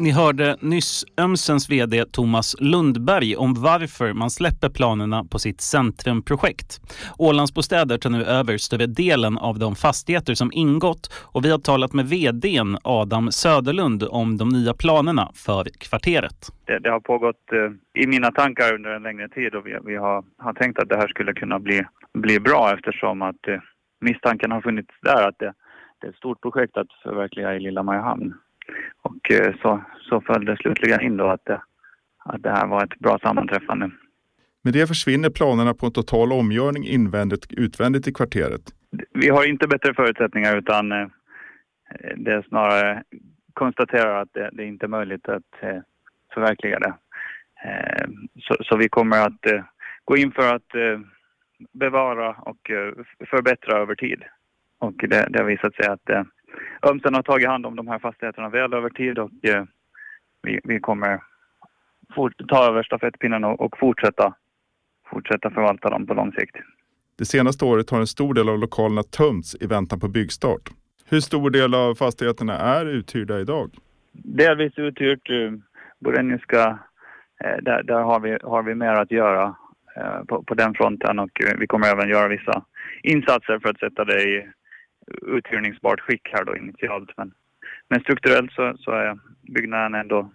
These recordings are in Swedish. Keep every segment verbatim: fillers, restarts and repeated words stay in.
Ni hörde nyss Ömsens vd Thomas Lundberg om varför man släpper planerna på sitt centrumprojekt. Ålandsbostäder tar nu över större delen av de fastigheter som ingått och vi har talat med vdn Adam Söderlund om de nya planerna för kvarteret. Det, det har pågått eh, i mina tankar under en längre tid och vi, vi har, har tänkt att det här skulle kunna bli, bli bra eftersom att eh, misstanken har funnits där att det, det är ett stort projekt att förverkliga i Lilla Mariehamn. Och eh, så, så följde slutligen in då att det, att det här var ett bra sammanträffande. Med det försvinner planerna på en total omgörning invändigt och utvändigt i kvarteret. Vi har inte bättre förutsättningar utan eh, det är snarare konstaterar att det, det är inte är möjligt att eh, förverkliga det. Eh, så, så vi kommer att eh, gå in för att eh, bevara och eh, förbättra över tid. Och det, det har visat sig att eh, Ömsen har tagit hand om de här fastigheterna väl över tid och eh, vi, vi kommer fort, ta över stafettpinnen och, och fortsätta, fortsätta förvalta dem på lång sikt. Det senaste året har en stor del av lokalerna tömts i väntan på byggstart. Hur stor del av fastigheterna är uthyrda idag? Delvis uthyrt. Borenniska, där, där har, vi, har vi mer att göra på, på den fronten och vi kommer även göra vissa insatser för att sätta det i uthyrningsbart skick här då initialt. Men, men strukturellt så, så är byggnaden ändå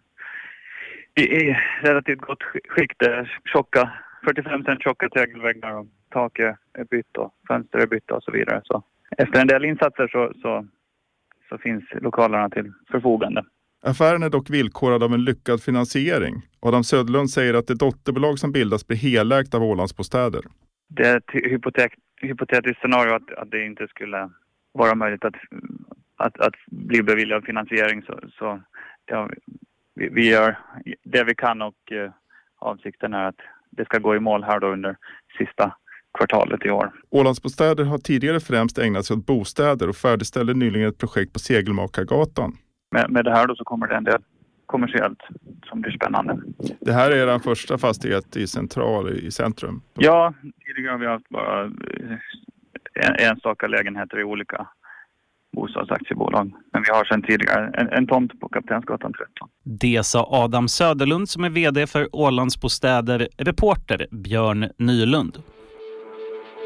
i, i relativt gott skick. Det är tjocka, fyrtiofem cent tjocka tegelväggar och taket är bytt och fönster är bytt och så vidare. Så efter en del insatser så, så, så finns lokalerna till förfogande. Affären är dock villkorad av en lyckad finansiering. Adam Söderlund säger att det dotterbolag som bildas blir helägt av Ålandsbostäder. Det är ett hypotek, hypotetiskt scenario att, att det inte skulle vara möjligt att, att, att bli beviljad finansiering. Så, så ja, vi, vi gör det vi kan och eh, avsikten är att det ska gå i mål här då under sista kvartalet i år. Ålandsbostäder har tidigare främst ägnat sig åt bostäder och färdigställde nyligen ett projekt på Segelmakargatan. Med, med det här då så kommer det en del kommersiellt som blir spännande. Det här är den första fastighet i central i centrum? Ja, tidigare har vi haft bara en, enstaka lägenheter i olika bostadsaktiebolag. Men vi har sedan tidigare en, en tomt på Kaptensgatan tretton. Det sa Adam Söderlund som är vd för Ålandsbostäder, reporter Björn Nylund.